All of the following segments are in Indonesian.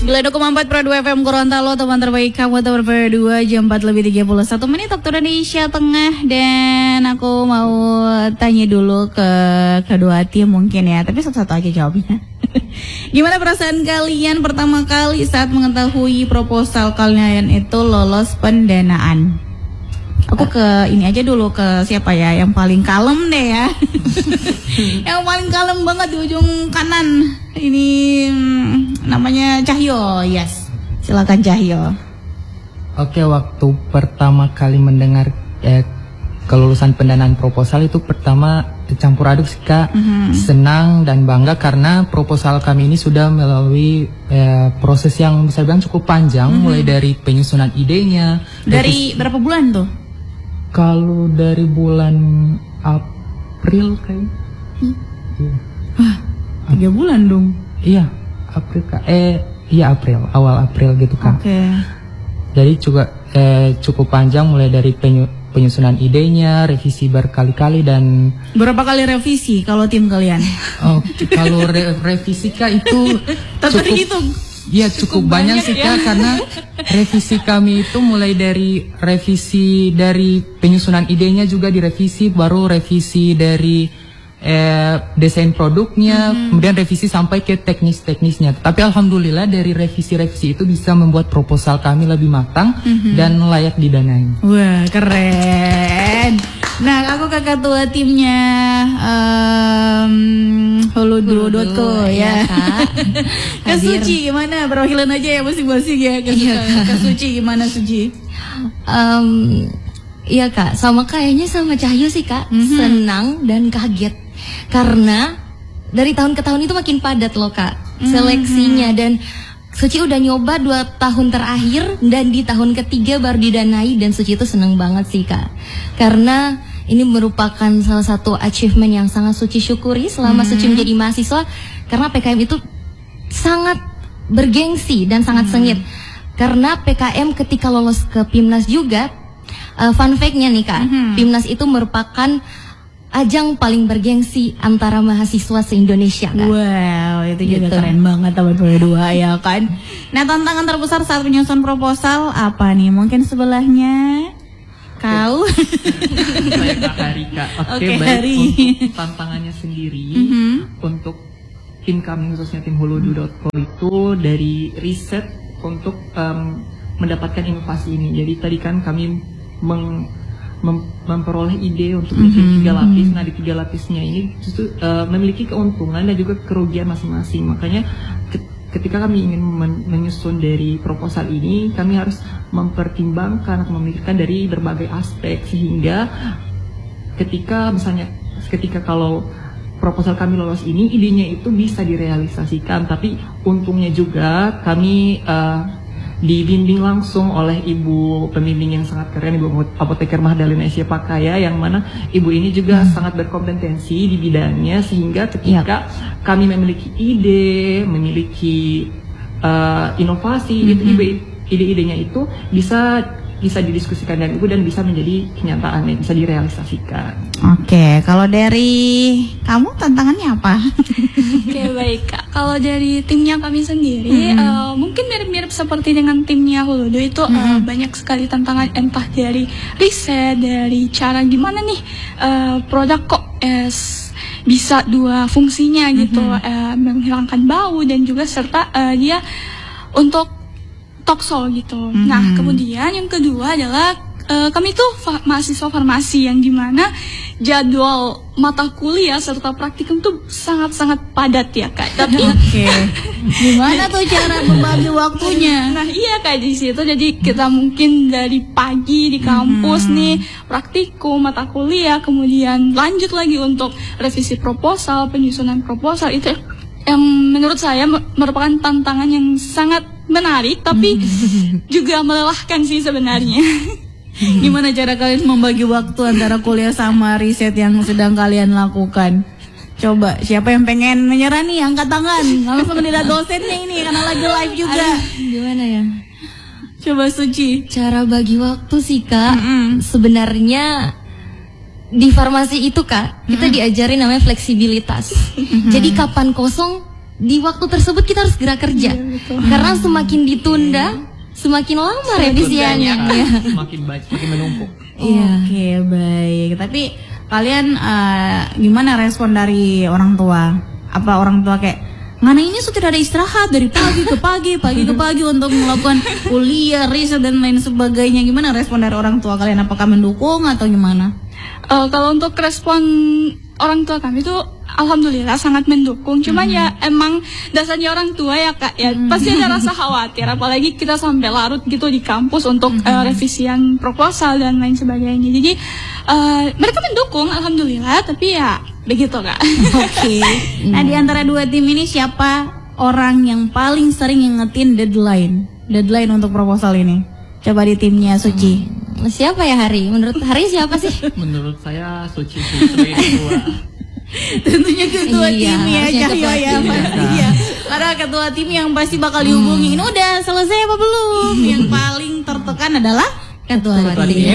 92,4 Pro 2 FM Gorontalo, teman terbaik kamu, teman berdua, jam 4 lebih 31 menit waktu Indonesia Tengah. Dan aku mau tanya dulu ke kedua tim mungkin ya, tapi satu-satu aja jawabnya. Gimana perasaan kalian pertama kali saat mengetahui proposal kalian itu lolos pendanaan? Aku ke ini aja dulu, ke siapa ya, yang paling kalem deh ya. Yang paling kalem banget di ujung kanan. Ini namanya Cahyo, yes. Silakan Cahyo. Oke, waktu pertama kali mendengar kelulusan pendanaan proposal itu pertama campur aduk sih Kak. Senang dan bangga karena proposal kami ini sudah melalui proses yang bisa bilang cukup panjang, mulai dari penyusunan idenya. Dari berapa bulan tuh? Kalau dari bulan April kayaknya. Wah, 3 bulan dong. Iya, April Kak. Iya April, awal April gitu Kak. Oke. Jadi juga cukup panjang, mulai dari penyusunan idenya, revisi berkali-kali dan... Berapa kali revisi kalau tim kalian? Oh, kalau revisi Kak itu cukup... Iya cukup banyak sih Kak, karena revisi kami itu mulai dari revisi dari penyusunan idenya juga direvisi, baru revisi dari desain produknya, kemudian revisi sampai ke teknisnya. Tapi alhamdulillah dari revisi-revisi itu bisa membuat proposal kami lebih matang dan layak didanai. Wah, keren. Nah, aku ke ketua timnya Huludu.co ya. Kak Suci gimana? Perwakilan aja ya masing-masing ya. Kak Suci gimana Suci? Iya Kak, sama kayaknya sama Cahyo sih Kak. Senang dan kaget karena dari tahun ke tahun itu makin padat loh Kak seleksinya, dan Suci udah nyoba 2 tahun terakhir dan di tahun ketiga baru didanai, dan Suci itu seneng banget sih Kak, karena ini merupakan salah satu achievement yang sangat Suci syukuri selama Suci menjadi mahasiswa, karena PKM itu sangat bergengsi dan sangat sengit. Karena PKM ketika lolos ke PIMNAS juga, fun fact-nya nih Kak, PIMNAS itu merupakan ajang paling bergengsi antara mahasiswa se-Indonesia Kak. Wow, itu juga keren banget teman berdua ya kan. Nah, tantangan terbesar saat penyusunan proposal apa nih? Mungkin sebelahnya kau. Saya Kak Hari Kak. Oke, baik. Untuk tantangannya sendiri, untuk tim kami khususnya tim Huludu.co itu dari riset untuk mendapatkan inovasi ini. Jadi tadi kan kami memperoleh ide untuk bikin 3 lapis. Nah, di 3 lapisnya ini justru memiliki keuntungan dan juga kerugian masing-masing. Makanya ketika kami ingin menyusun dari proposal ini, kami harus mempertimbangkan atau memikirkan dari berbagai aspek, sehingga ketika kalau proposal kami lolos ini, idenya itu bisa direalisasikan. Tapi untungnya juga kami dibimbing langsung oleh ibu pembimbing yang sangat keren, Ibu Apoteker Mahdalena Pakaya, yang mana ibu ini juga sangat berkompetensi di bidangnya, sehingga ketika kami memiliki ide, memiliki inovasi, itu ide-idenya itu bisa didiskusikan dengan ibu dan bisa menjadi kenyataan, bisa direalisasikan. Oke, kalau dari kamu tantangannya apa? Oke, baik Kak. Kalau dari timnya kami sendiri, mungkin mirip-mirip seperti dengan timnya Huludu itu, banyak sekali tantangan, entah dari riset, dari cara gimana nih produk kok bisa 2 fungsinya gitu, menghilangkan bau dan juga serta dia untuk toksol gitu. Nah, kemudian yang kedua adalah kami tuh mahasiswa farmasi, yang dimana jadwal mata kuliah serta praktikum tuh sangat-sangat padat ya Kak. Tapi gimana tuh cara membagi waktunya? Nah iya Kak, di situ jadi kita mungkin dari pagi di kampus nih praktikum mata kuliah, kemudian lanjut lagi untuk revisi proposal, penyusunan proposal. Itu yang menurut saya merupakan tantangan yang sangat menarik, tapi juga melelahkan sih sebenarnya. Gimana cara kalian membagi waktu antara kuliah sama riset yang sedang kalian lakukan? Coba, siapa yang pengen menyerah nih, angkat tangan. Langsung lihat dosennya ini, karena lagi live juga. Gimana ya? Coba Suci. Cara bagi waktu sih Kak, sebenarnya di farmasi itu Kak, kita diajarin namanya fleksibilitas. Jadi kapan kosong di waktu tersebut kita harus segera kerja. Karena semakin ditunda, semakin lama revisiannya. Ya. Semakin menumpuk. Oke, baik. Tapi kalian gimana respon dari orang tua? Apa orang tua kayak Ngana ini sudah ada istirahat dari pagi ke pagi untuk melakukan kuliah, riset dan lain sebagainya. Gimana respon dari orang tua kalian? Apakah mendukung atau gimana? Kalau untuk respon orang tua kami itu alhamdulillah sangat mendukung. Cuman ya emang dasarnya orang tua ya Kak ya pasti ada rasa khawatir. Apalagi kita sampai larut gitu di kampus untuk revisian proposal dan lain sebagainya. Jadi mereka mendukung alhamdulillah. Tapi ya begitu Kak. Oke. Nah di antara dua tim ini siapa orang yang paling sering ngingetin deadline untuk proposal ini? Coba di timnya Suci. Siapa ya Hari? Menurut Hari siapa sih? Menurut saya Suci sebagai ketua. Tentunya ketua tim ya Cahyo ya pasti ya. Karena ketua tim yang pasti bakal dihubungi. Ini udah selesai apa belum? Yang paling tertekan adalah ketua tim.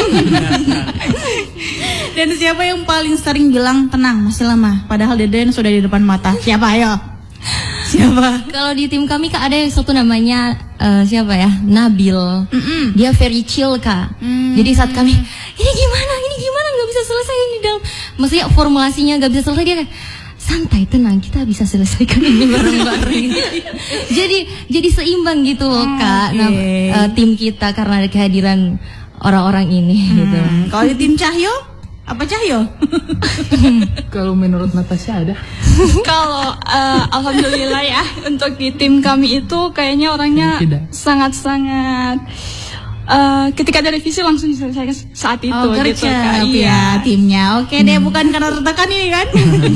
Dan siapa yang paling sering bilang tenang masih lama, padahal deadline sudah di depan mata? Siapa ayo? Siapa? Kalau di tim kami Kak ada yang satu namanya siapa ya? Nabil. Dia very chill Kak. Jadi saat kami ini gimana nggak bisa selesai ini dalam, maksudnya formulasinya nggak bisa selesai, dia kayak santai tenang kita bisa selesaikan ini bareng-bareng. jadi seimbang gitu loh Kak. Nah, tim kita karena ada kehadiran orang-orang ini gitu. Kalau di tim Cahyo apa Cahyo? Kalau menurut Natasha ada? Kalau alhamdulillah ya untuk di tim kami itu kayaknya orangnya sangat-sangat ketika ada revisi langsung diselesaikan saat itu gitu Kak. Iya timnya. Oke deh, bukan karena tertekan ini kan?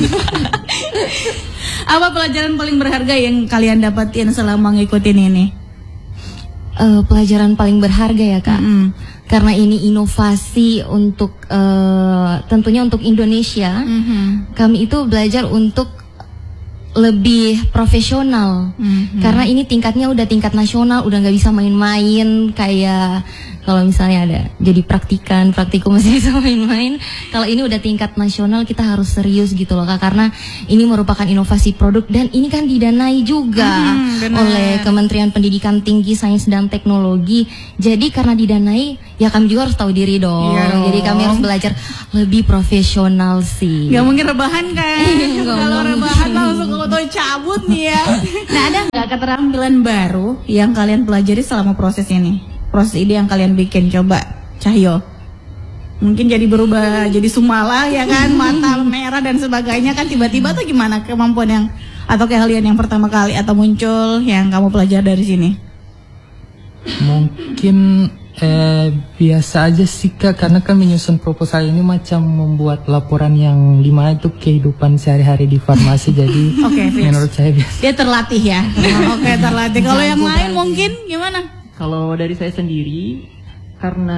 Apa pelajaran paling berharga yang kalian dapatin selama ngikutin ini? Pelajaran paling berharga ya Kak. Karena ini inovasi untuk tentunya untuk Indonesia. Kami itu belajar untuk lebih profesional. Karena ini tingkatnya udah tingkat nasional, udah nggak bisa main-main kayak kalau misalnya ada jadi praktikum masih bisa main-main. Kalau ini udah tingkat nasional kita harus serius gitu loh Kak, karena ini merupakan inovasi produk dan ini kan didanai juga oleh Kementerian Pendidikan Tinggi, Sains dan Teknologi. Jadi karena didanai ya kami juga harus tahu diri dong. Jadi kami harus belajar lebih profesional sih. Gak mungkin rebahan kan? Kalau rebahan langsung kalau cabut nih ya. Nah ada nggak keterampilan baru yang kalian pelajari selama proses ini? Proses ide yang kalian bikin, coba Cahyo. Mungkin jadi berubah jadi sumala ya kan, mata merah dan sebagainya kan tiba-tiba tuh gimana kemampuan yang atau keahlian yang pertama kali atau muncul yang kamu pelajari dari sini? Mungkin biasa aja sih Kak, karena kan menyusun proposal ini macam membuat laporan yang dimana itu kehidupan sehari-hari di farmasi. Jadi menurut saya biasa. Dia terlatih ya. Oke, terlatih. Kalau yang lain mungkin gimana? Kalau dari saya sendiri, karena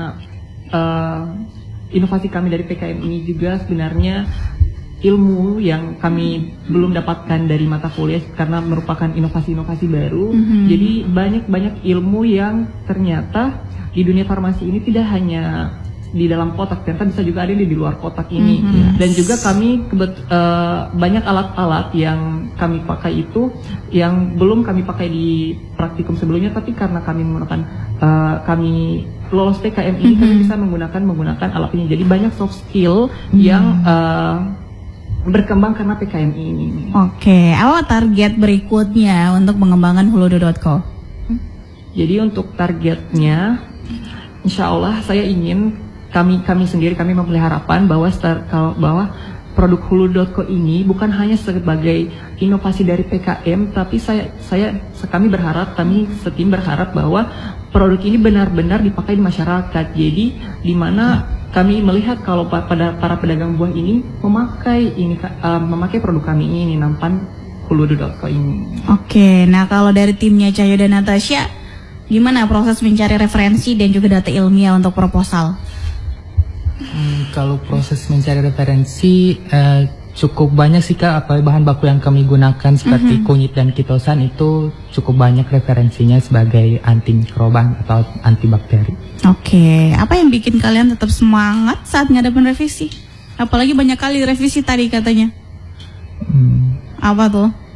inovasi kami dari PKM ini juga sebenarnya ilmu yang kami belum dapatkan dari mata kuliah karena merupakan inovasi-inovasi baru. Jadi banyak ilmu yang ternyata di dunia farmasi ini tidak hanya di dalam kotak, ternyata bisa juga ada di luar kotak ini. Dan juga kami banyak alat-alat yang kami pakai itu yang belum kami pakai di praktikum sebelumnya, tapi karena kami menggunakan kami lolos PKM ini kami bisa menggunakan alat ini. Jadi banyak soft skill yang berkembang karena PKM ini. Oke, apa target berikutnya untuk mengembangkan huludo.co? Jadi untuk targetnya, insya Allah saya ingin kami mempunyai harapan bahwa produk hulu.co ini bukan hanya sebagai inovasi dari PKM, tapi kami berharap, kami setim berharap bahwa produk ini benar-benar dipakai di masyarakat. Jadi di mana kami melihat kalau para pedagang buah ini memakai produk kami ini, nampan hulu.co ini. Oke, nah kalau dari timnya Cahyo dan Natasha, gimana proses mencari referensi dan juga data ilmiah untuk proposal? Kalau proses mencari referensi cukup banyak sih Kak, apalagi bahan baku yang kami gunakan seperti kunyit dan kitosan itu cukup banyak referensinya sebagai antimikroba atau antibakteri. Oke, apa yang bikin kalian tetap semangat saat ngadepin revisi? Apalagi banyak kali revisi tadi katanya. Apa tuh?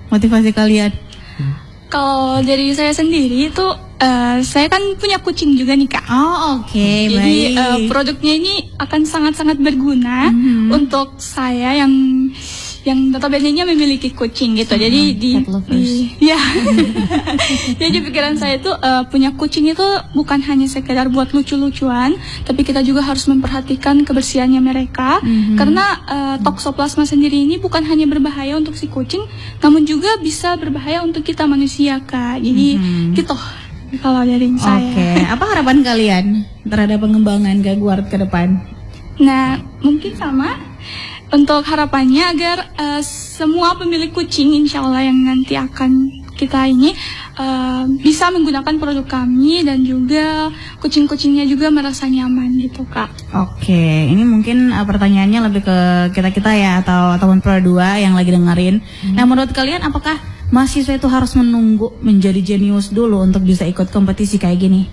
motivasi kalian? Kalau dari saya sendiri itu saya kan punya kucing juga nih Kak. Oh oke, Jadi baik. produknya ini akan sangat-sangat berguna untuk saya yang notabene-nya memiliki kucing gitu. Jadi cat lovers. ya. Jadi pikiran saya itu punya kucing itu bukan hanya sekedar buat lucu-lucuan, tapi kita juga harus memperhatikan kebersihannya mereka. Karena toksoplasma sendiri ini bukan hanya berbahaya untuk si kucing, namun juga bisa berbahaya untuk kita manusia Kak. Jadi gitu kalau dari saya. Oke, apa harapan kalian terhadap pengembangan Gaguard ke depan? Nah, mungkin sama untuk harapannya agar semua pemilik kucing insya Allah yang nanti akan kita ini bisa menggunakan produk kami dan juga kucing-kucingnya juga merasa nyaman gitu Kak. Oke, ini mungkin pertanyaannya lebih ke kita-kita ya atau teman Pro 2 yang lagi dengerin. Nah, menurut kalian apakah mahasiswa itu harus menunggu menjadi jenius dulu untuk bisa ikut kompetisi kayak gini?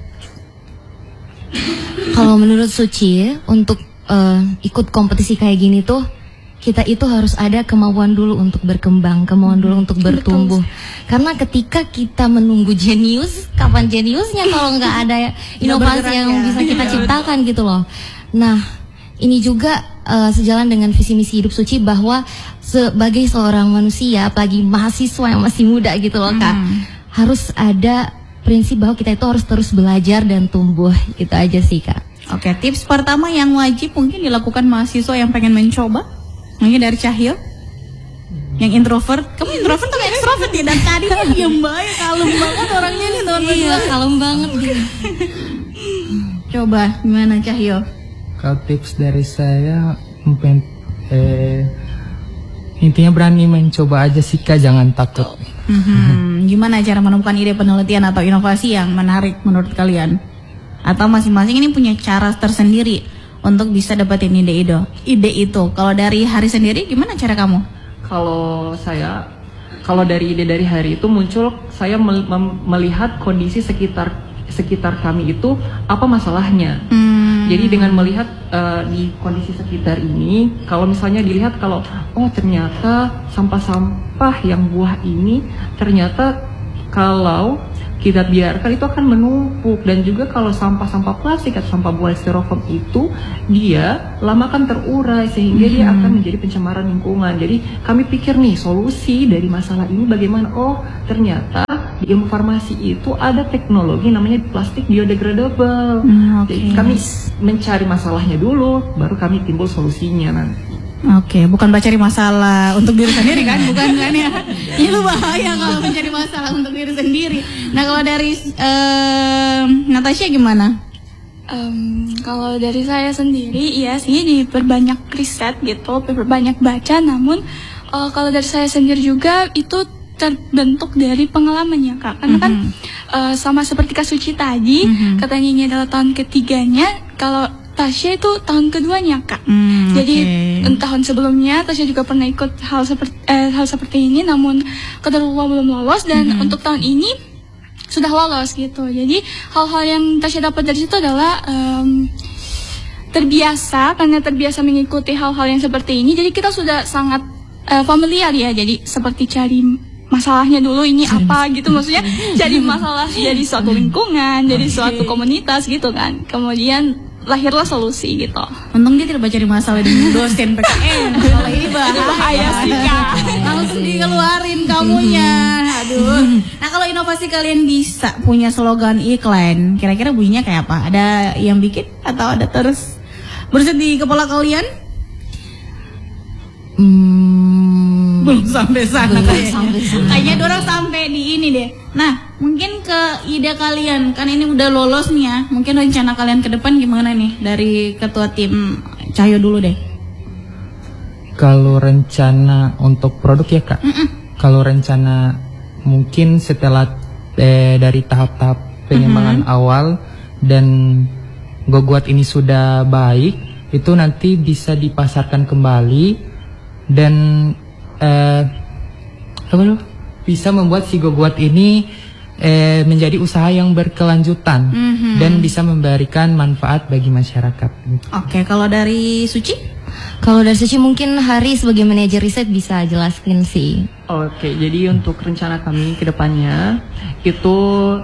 Kalau menurut Suci, untuk ikut kompetisi kayak gini tuh kita itu harus ada kemauan dulu untuk berkembang, kemauan dulu untuk bertumbuh. Karena ketika kita menunggu jenius, kapan jeniusnya kalau nggak ada inovasi yang bisa kita ciptakan gitu loh. Nah, ini juga sejalan dengan visi misi hidup Suci bahwa sebagai seorang manusia, apalagi mahasiswa yang masih muda gitu loh Kak, harus ada prinsip bahwa kita itu harus terus belajar dan tumbuh. Gitu aja sih Kak. Oke, tips pertama yang wajib mungkin dilakukan mahasiswa yang pengen mencoba, mungkin dari Cahyo. Yang introvert, kamu introvert atau extrovert ya? Dan tadi diam banget, kalem banget orangnya nih teman-teman. Iya, kalem banget gitu. Coba gimana Cahyo? Kalau tips dari saya mungkin intinya berani mencoba aja sih Kak, jangan takut. Gimana cara menemukan ide penelitian atau inovasi yang menarik menurut kalian? Atau masing-masing ini punya cara tersendiri untuk bisa dapetin ide itu. Kalau dari Hari sendiri gimana cara kamu? Kalau dari ide dari Hari itu muncul, saya melihat kondisi sekitar kami itu apa masalahnya. Jadi dengan melihat di kondisi sekitar ini, kalau misalnya dilihat kalau ternyata sampah-sampah yang buah ini ternyata kalau kita biarkan itu akan menumpuk, dan juga kalau sampah-sampah plastik atau sampah buah styrofoam itu dia lama akan terurai sehingga dia akan menjadi pencemaran lingkungan. Jadi kami pikir nih solusi dari masalah ini bagaimana? Ternyata di ilmu farmasi itu ada teknologi namanya plastik biodegradable. Jadi kami mencari masalahnya dulu, baru kami timbul solusinya nanti. Oke, bukan cari masalah untuk diri sendiri kan, bukan kan ya? Itu bahaya kalau mencari masalah untuk diri sendiri. Nah, kalau dari Natasha gimana? Kalau dari saya sendiri, iya sih diperbanyak riset gitu, diperbanyak baca. Namun kalau dari saya sendiri juga itu terbentuk dari pengalamannya Kak. Karena kan sama seperti Kak Suci tadi, katanya ini adalah tahun ketiganya. Kalau Tasya itu tahun keduanya Kak. Jadi tahun sebelumnya Tasya juga pernah ikut hal seperti ini, namun keterlaluan belum lolos, dan untuk tahun ini sudah lolos gitu. Jadi hal-hal yang Tasya dapat dari situ adalah karena terbiasa mengikuti hal-hal yang seperti ini. Jadi kita sudah sangat familiar ya. Jadi seperti cari masalahnya dulu ini apa gitu, maksudnya cari masalah dari suatu lingkungan, dari suatu komunitas gitu kan. Kemudian lahirlah solusi gitu. Untung dia tidak cari masalah dengan dosen PKN. Kalau ini bahaya sih Kak. Langsung dikeluarin kamunya. Aduh. Nah, kalau inovasi kalian bisa punya slogan iklan, kira-kira bunyinya kayak apa? Ada yang bikin atau ada terus berset di kepala kalian? Belum sampai sana kayaknya dorang sampai di ini deh. Nah, mungkin ke ide kalian, kan ini udah lolos nih ya. Mungkin rencana kalian ke depan gimana nih? Dari ketua tim Cahyo dulu deh. Kalau rencana untuk produk ya Kak, kalau rencana mungkin setelah dari tahap-tahap pengembangan awal dan Gaguard ini sudah baik, itu nanti bisa dipasarkan kembali dan bisa membuat si Gaguard ini menjadi usaha yang berkelanjutan dan bisa memberikan manfaat bagi masyarakat. Oke, kalau dari Suci? Kalau dari Suci mungkin Hari sebagai manajer riset bisa jelaskan sih. Oke, jadi untuk rencana kami ke depannya itu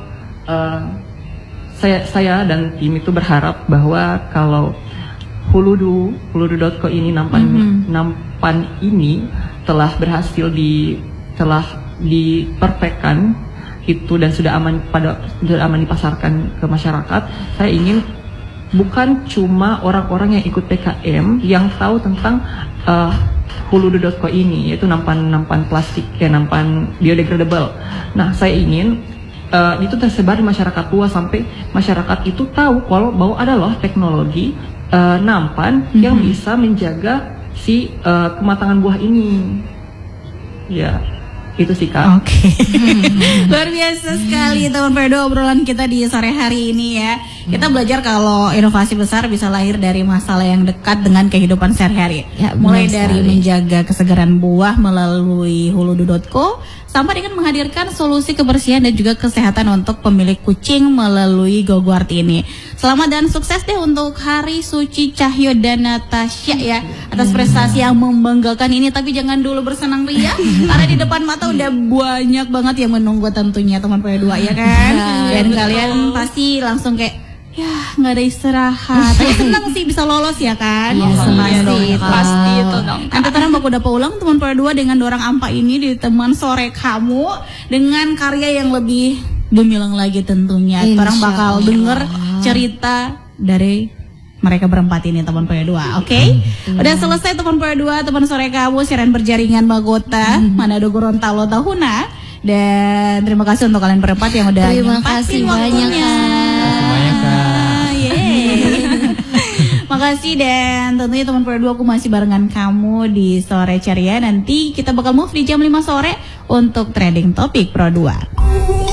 saya dan tim itu berharap bahwa kalau huludu.co ini nampan ini telah berhasil telah diperfectkan itu dan sudah aman dipasarkan ke masyarakat. Saya ingin bukan cuma orang-orang yang ikut PKM yang tahu tentang huludu.co ini, yaitu nampan plastik, nampan biodegradable. Nah, saya ingin itu tersebar di masyarakat luas sampai masyarakat itu tahu kalau bahwa ada loh teknologi nampan yang bisa menjaga si kematangan buah ini. Ya, itu sih Kak. Oke. Luar biasa sekali teman P2 obrolan kita di sore hari ini ya. Kita belajar kalau inovasi besar bisa lahir dari masalah yang dekat dengan kehidupan sehari-hari. Ya, mulai benar dari sekali. menjaga kesegaran buah melalui huludu.co sampai dengan menghadirkan solusi kebersihan dan juga kesehatan untuk pemilik kucing melalui GoGuard ini. Selamat dan sukses deh untuk Hari, Suci, Cahyo, dan Natasha ya atas prestasi yang membanggakan ini. Tapi jangan dulu bersenang ria karena di depan mata udah banyak banget yang menunggu tentunya teman P2 ya kan. Dan kalian pasti langsung kayak ya nggak ada istirahat. Tapi senang sih bisa lolos ya kan. Ya, senang dong, Kak. Pasti itu dong. Nanti tarang baku dapat ulang teman P2 dengan dorang ampa ini di teman sore kamu dengan karya yang lebih gemilang lagi tentunya. Orang bakal denger cerita dari mereka berempat ini teman P2, oke? Udah selesai teman P2, teman sore kamu siaran berjaringan Magota, Manado Gorontalo Tahuna. Dan terima kasih untuk kalian berempat yang udah Terima nyempatin kasih waktunya. banyak, banyak Kak. Yeay. Makasih dan tentunya teman P2 aku masih barengan kamu di sore ceria. Nanti kita bakal move di jam 5 sore untuk trending topik Pro 2.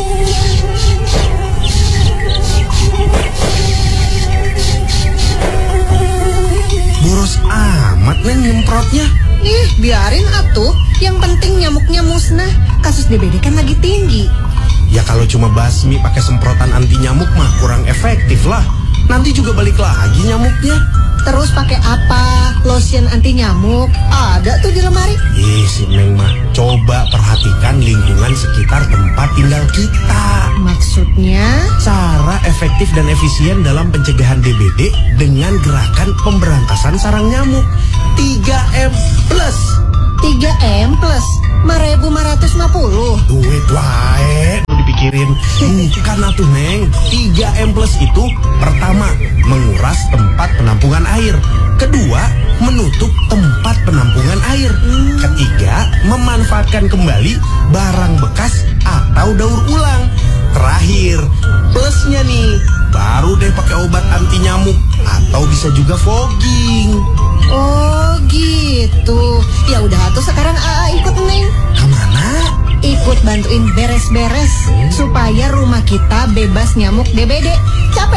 Boros amat Neng nyemprotnya. Biarin atuh. Yang penting nyamuknya musnah. Kasus DBD kan lagi tinggi. Ya kalau cuma basmi pakai semprotan anti nyamuk mah kurang efektif lah. Nanti juga balik lagi nyamuknya. Terus pakai apa? Lotion anti nyamuk? Ada tuh di lemari. Si Neng mah coba perhatikan lingkungan sekitar tempat tinggal kita. Maksudnya? Cara efektif dan efisien dalam pencegahan DBD dengan gerakan pemberantasan sarang nyamuk 3M plus. 3M plus 5.550. Duit wae dipikirin. Bukan atuh Neng. 3M plus itu pertama, menguras tempat penampungan air. Kedua, menutup tempat penampungan air. Ketiga, memanfaatkan kembali barang bekas atau daur ulang. Terakhir, plusnya nih, baru deh pakai obat anti nyamuk atau bisa juga fogging. Oh gitu. Ya udah atuh sekarang ikut Neng. Kemana? Ikut bantuin beres-beres supaya rumah kita bebas nyamuk DBD. Capek